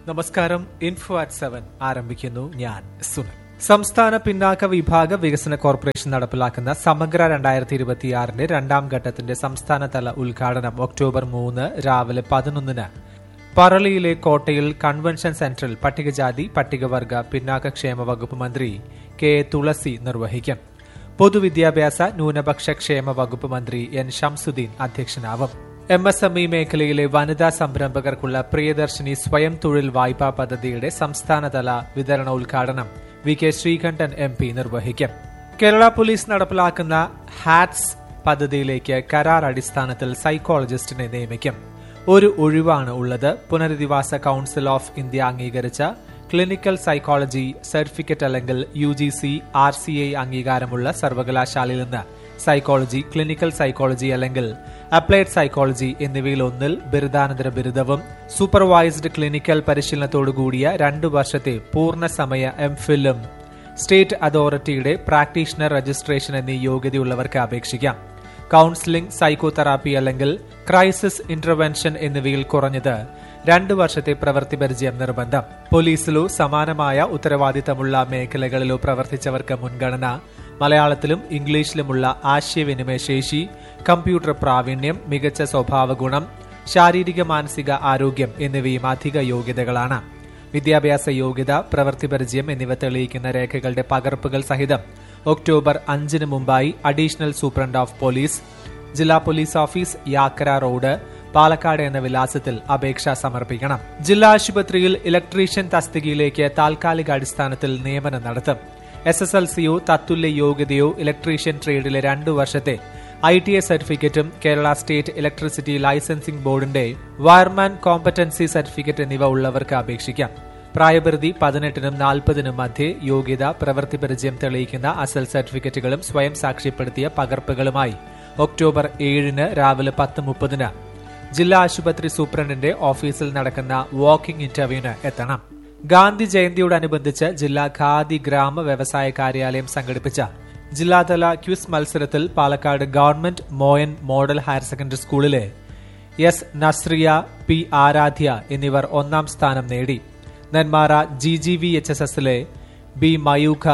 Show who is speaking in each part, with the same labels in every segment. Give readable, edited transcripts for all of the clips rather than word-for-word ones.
Speaker 1: നമസ്കാരം. Info at 7 ആരംഭിക്കുന്നു. ഞാൻ സുനിൽ. സംസ്ഥാന പിന്നാക്ക വിഭാഗ വികസന കോർപ്പറേഷൻ നടപ്പിലാക്കുന്ന സമഗ്ര 2026 രണ്ടാം ഘട്ടത്തിന്റെ സംസ്ഥാനതല ഉദ്ഘാടനം ഒക്ടോബർ 3 രാവിലെ 11 പറളിയിലെ കോട്ടയിൽ കൺവെൻഷൻ സെന്ററിൽ പട്ടികജാതി പട്ടികവർഗ പിന്നാക്കക്ഷേമ വകുപ്പ് മന്ത്രി കെ തുളസി നിർവഹിക്കും. പൊതുവിദ്യാഭ്യാസ ന്യൂനപക്ഷ ക്ഷേമ വകുപ്പ് മന്ത്രി എൻ ഷംസുദ്ദീൻ അധ്യക്ഷനാവും. MSME മേഖലയിലെ വനിതാ സംരംഭകർക്കുള്ള പ്രിയദർശിനി സ്വയം തൊഴിൽ വായ്പാ പദ്ധതിയുടെ സംസ്ഥാനതല വിതരണ ഉദ്ഘാടനം വി കെ ശ്രീകണ്ഠൻ MP നിർവഹിക്കും. കേരള പോലീസ് നടപ്പിലാക്കുന്ന ഹാറ്റ്സ് പദ്ധതിയിലേക്ക് കരാർ അടിസ്ഥാനത്തിൽ സൈക്കോളജിസ്റ്റിനെ നിയമിക്കും. ഒരു ഒഴിവാണ് ഉള്ളത്. പുനരധിവാസ കൌൺസിൽ ഓഫ് ഇന്ത്യ അംഗീകരിച്ച ക്ലിനിക്കൽ സൈക്കോളജി സർട്ടിഫിക്കറ്റ് അല്ലെങ്കിൽ UGC RCA അംഗീകാരമുള്ള സർവകലാശാലയിൽ നിന്ന് സൈക്കോളജി, ക്ലിനിക്കൽ സൈക്കോളജി അല്ലെങ്കിൽ അപ്ലൈഡ് സൈക്കോളജി എന്നിവയിൽ ഒന്നിൽ ബിരുദാനന്തര ബിരുദവും സൂപ്പർവൈസ്ഡ് ക്ലിനിക്കൽ പരിശീലനത്തോടുകൂടിയ 2 വർഷത്തെ പൂർണ്ണസമയ MPhilഉം സ്റ്റേറ്റ് അതോറിറ്റിയുടെ പ്രാക്ടീഷണർ രജിസ്ട്രേഷൻ എന്നീ യോഗ്യതയുള്ളവർക്ക് അപേക്ഷിക്കാം. കൌൺസിലിംഗ്, സൈക്കോതെറാപ്പി അല്ലെങ്കിൽ ക്രൈസിസ് ഇന്റർവെൻഷൻ എന്നിവയിൽ കുറഞ്ഞത് 2 വർഷത്തെ പ്രവൃത്തി പരിചയം നിർബന്ധം. പോലീസിലോ സമാനമായ ഉത്തരവാദിത്തമുള്ള മേഖലകളിലോ പ്രവർത്തിച്ചവർക്ക് മുൻഗണന. മലയാളത്തിലും ഇംഗ്ലീഷിലുമുള്ള ആശയവിനിമയ ശേഷി, കമ്പ്യൂട്ടർ പ്രാവീണ്യം, മികച്ച സ്വഭാവഗുണം, ശാരീരിക മാനസിക ആരോഗ്യം എന്നിവയും അധിക യോഗ്യതകളാണ്. വിദ്യാഭ്യാസ യോഗ്യത, പ്രവൃത്തി പരിചയം എന്നിവ തെളിയിക്കുന്ന രേഖകളുടെ പകർപ്പുകൾ സഹിതം ഒക്ടോബർ 5 മുമ്പായി അഡീഷണൽ സൂപ്രണ്ട് ഓഫ് പോലീസ്, ജില്ലാ പോലീസ് ഓഫീസ്, യാക്കര റോഡ്, പാലക്കാട് എന്ന വിലാസത്തിൽ അപേക്ഷ സമർപ്പിക്കണം. ജില്ലാ ആശുപത്രിയിൽ ഇലക്ട്രീഷ്യൻ തസ്തികയിലേക്ക് താൽക്കാലിക അടിസ്ഥാനത്തിൽ നിയമനം നടത്തും. SSLCയോ തത്തുല്യ യോഗ്യതയോ ഇലക്ട്രീഷ്യൻ ട്രേഡിലെ 2 വർഷത്തെ ITI സർട്ടിഫിക്കറ്റും കേരള സ്റ്റേറ്റ് ഇലക്ട്രിസിറ്റി ലൈസൻസിംഗ് ബോർഡിന്റെ വയർമാൻ കോമ്പറ്റൻസി സർട്ടിഫിക്കറ്റ് എന്നിവ ഉള്ളവർക്ക് അപേക്ഷിക്കാം. പ്രായപരിധി 18-നും 40-നും മധ്യേ. യോഗ്യത, പ്രവൃത്തി പരിചയം തെളിയിക്കുന്ന അസൽ സർട്ടിഫിക്കറ്റുകളും സ്വയം സാക്ഷ്യപ്പെടുത്തിയ പകർപ്പുകളുമായി ഒക്ടോബർ 7 രാവിലെ 10:30 ജില്ലാ ആശുപത്രി സൂപ്രണ്ടിന്റെ ഓഫീസിൽ നടക്കുന്ന വാക്കിംഗ് ഇന്റർവ്യൂവിന് എത്തണം. ഗാന്ധി ജയന്തിയോടനുബന്ധിച്ച് ജില്ലാ ഖാദി ഗ്രാമ വ്യവസായ കാര്യാലയം സംഘടിപ്പിച്ച ജില്ലാതല ക്വിസ് മത്സരത്തിൽ Palakkad government Moyan model higher secondary സ്കൂളിലെ S നസ്രിയ, P ആരാധ്യ എന്നിവർ 1ാം സ്ഥാനം നേടി. നെന്മാറ GGVHSSലെ B മയൂഖ,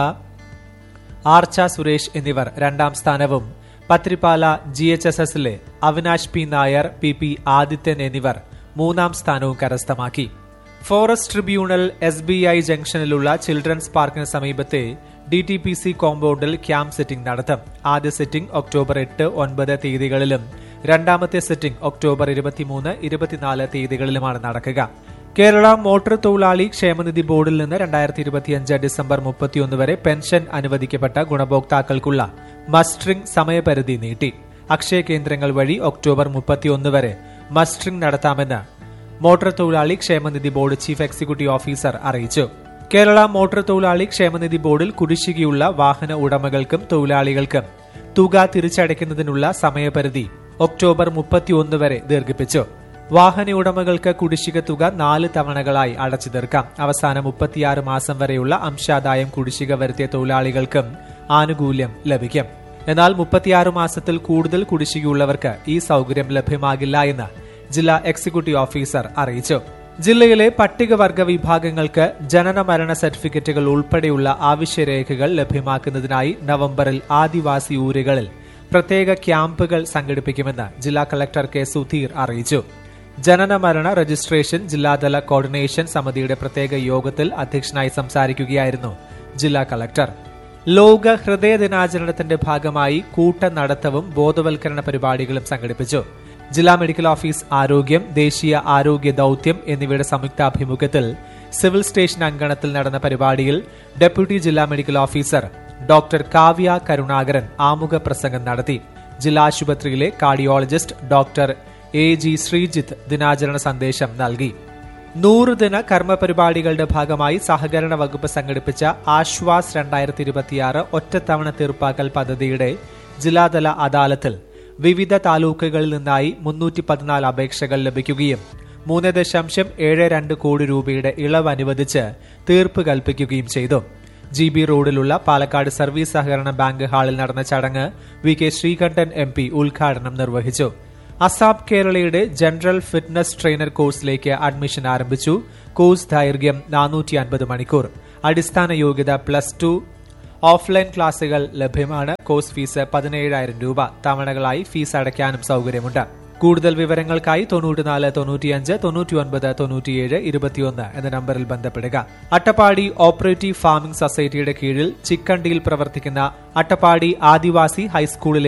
Speaker 1: ആർച്ച സുരേഷ് എന്നിവർ 2ാം സ്ഥാനവും പത്രിപ്പാല GHSSലെ അവിനാശ് P നായർ, PP ആദിത്യൻ എന്നിവർ 3ാം സ്ഥാനവും കരസ്ഥമാക്കി. ഫോറസ്റ്റ് ട്രിബ്യൂണൽ SBI ജംഗ്ഷനിലുള്ള ചിൽഡ്രൻസ് പാർക്കിന് സമീപത്തെ DTPC കോമ്പൗണ്ടിൽ ക്യാമ്പ് സിറ്റിംഗ് നടത്തും. ആദ്യ സിറ്റിംഗ് ഒക്ടോബർ 8, 9 തീയതികളിലും രണ്ടാമത്തെ സിറ്റിംഗ് ഒക്ടോബർ 23, 24 തീയതികളിലുമാണ് നടക്കുക. കേരള മോട്ടോർ തൊഴിലാളി ക്ഷേമനിധി ബോർഡിൽ നിന്ന് 2025 ഡിസംബർ 31 വരെ പെൻഷൻ അനുവദിക്കപ്പെട്ട ഗുണഭോക്താക്കൾക്കുള്ള മസ്റ്ററിംഗ് സമയപരിധി നീട്ടി. അക്ഷയ കേന്ദ്രങ്ങൾ വഴി ഒക്ടോബർ 31 വരെ മസ്റ്ററിംഗ് നടത്താമെന്ന് മോട്ടോർ തൊഴിലാളി ക്ഷേമനിധി ബോർഡ് ചീഫ് എക്സിക്യൂട്ടീവ് ഓഫീസർ അറിയിച്ചു. കേരള മോട്ടോർ തൊഴിലാളി ക്ഷേമനിധി ബോർഡിൽ കുടിശ്ശികയുള്ള വാഹന ഉടമകൾക്കും തൊഴിലാളികൾക്കും തുക തിരിച്ചടയ്ക്കുന്നതിനുള്ള സമയപരിധി ഒക്ടോബർ 31 വരെ ദീർഘിപ്പിച്ചു. വാഹന ഉടമകൾക്ക് കുടിശ്ശിക തുക 4 തവണകളായി അടച്ചു തീർക്കാം. അവസാന 36 മാസം വരെയുള്ള അംശാദായം കുടിശ്ശിക വരുത്തിയ തൊഴിലാളികൾക്കും ആനുകൂല്യം ലഭിക്കും. എന്നാൽ 36 മാസത്തിൽ കൂടുതൽ കുടിശ്ശികയുള്ളവർക്ക് ഈ സൌകര്യം ലഭ്യമാകില്ല എന്ന് ജില്ലാ എക്സിക്യൂട്ടീവ് ഓഫീസർ അറിയിച്ചു. ജില്ലയിലെ പട്ടികവർഗ വിഭാഗങ്ങൾക്ക് ജനന മരണ സർട്ടിഫിക്കറ്റുകൾ ഉൾപ്പെടെയുള്ള ആവശ്യരേഖകൾ ലഭ്യമാക്കുന്നതിനായി നവംബറിൽ ആദിവാസി ഊരുകളിൽ പ്രത്യേക ക്യാമ്പുകൾ സംഘടിപ്പിക്കുമെന്ന് ജില്ലാ കളക്ടർ കെ സുധീർ അറിയിച്ചു. ജനന മരണ രജിസ്ട്രേഷൻ ജില്ലാതല കോർഡിനേഷൻ സമിതിയുടെ പ്രത്യേക യോഗത്തിൽ അധ്യക്ഷനായി സംസാരിക്കുകയായിരുന്നു ജില്ലാ കളക്ടർ. ലോക ഹൃദയ ദിനാചരണത്തിന്റെ ഭാഗമായി കൂട്ടനടത്തവും ബോധവൽക്കരണ പരിപാടികളും സംഘടിപ്പിച്ചു. ജില്ലാ മെഡിക്കൽ ഓഫീസ് ആരോഗ്യം, ദേശീയ ആരോഗ്യ ദൌത്യം എന്നിവയുടെ സംയുക്താഭിമുഖ്യത്തിൽ സിവിൽ സ്റ്റേഷൻ അങ്കണത്തിൽ നടന്ന പരിപാടിയിൽ ഡെപ്യൂട്ടി ജില്ലാ medical officer doctor Kavya Karunakaran ആമുഖ പ്രസംഗം നടത്തി. ജില്ലാ ആശുപത്രിയിലെ കാർഡിയോളജിസ്റ്റ് ഡോക്ടർ AG ശ്രീജിത്ത് ദിനാചരണ സന്ദേശം നൽകി. 100 ദിന കർമ്മ പരിപാടികളുടെ ഭാഗമായി സഹകരണ വകുപ്പ് സംഘടിപ്പിച്ച ആശ്വാസ് 2026 ഒറ്റത്തവണ തീർപ്പാക്കൽ പദ്ധതിയുടെ ജില്ലാതല അദാലത്തിൽ വിവിധ താലൂക്കുകളിൽ നിന്നായി 314 അപേക്ഷകൾ ലഭിക്കുകയും 3.72 കോടി രൂപയുടെ ഇളവ് അനുവദിച്ച് തീർപ്പ് കൽപ്പിക്കുകയും ചെയ്തു. GB റോഡിലുള്ള പാലക്കാട് സർവീസ് സഹകരണ ബാങ്ക് ഹാളിൽ നടന്ന ചടങ്ങ് വി കെ ശ്രീകണ്ഠൻ MP ഉദ്ഘാടനം നിർവഹിച്ചു. അസാബ് കേരളയുടെ ജനറൽ ഫിറ്റ്നസ് ട്രെയിനർ കോഴ്സിലേക്ക് അഡ്മിഷൻ ആരംഭിച്ചു. കോഴ്സ് ദൈർഘ്യം 450 മണിക്കൂർ. അടിസ്ഥാന യോഗ്യത +2. ഓഫ്ലൈൻ ക്ലാസുകൾ ലഭ്യമാണ്. കോഴ്സ് ഫീസ് 17,000 രൂപ. തവണകളായി ഫീസ് അടയ്ക്കാനും സൌകര്യമുണ്ട്. കൂടുതൽ വിവരങ്ങൾക്കായി 94 95 99 97 21 എന്ന നമ്പറിൽ ബന്ധപ്പെടുക. അട്ടപ്പാടി ഓപ്പറേറ്റീവ് ഫാമിംഗ് സൊസൈറ്റിയുടെ കീഴിൽ ചിക്കണ്ടിയിൽ പ്രവർത്തിക്കുന്ന അട്ടപ്പാടി ആദിവാസി ഹൈസ്കൂളിലെ